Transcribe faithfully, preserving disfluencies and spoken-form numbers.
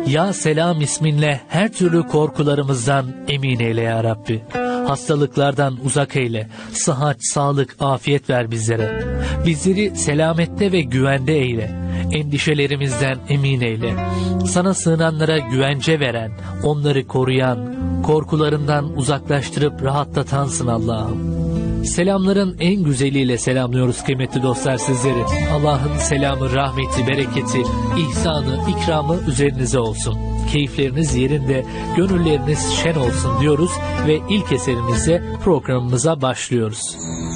Ya Selam isminle her türlü korkularımızdan emin eyle ya Rabbi. Hastalıklardan uzak eyle. Sıhhat, sağlık, afiyet ver bizlere. Bizleri selamette ve güvende eyle. Endişelerimizden emin eyle. Sana sığınanlara güvence veren, onları koruyan, korkularından uzaklaştırıp rahatlatansın Allah'ım. Selamların en güzeliyle selamlıyoruz kıymetli dostlar sizleri. Allah'ın selamı, rahmeti, bereketi, ihsanı, ikramı üzerinize olsun. Keyifleriniz yerinde, gönülleriniz şen olsun diyoruz ve ilk eserimizle programımıza başlıyoruz.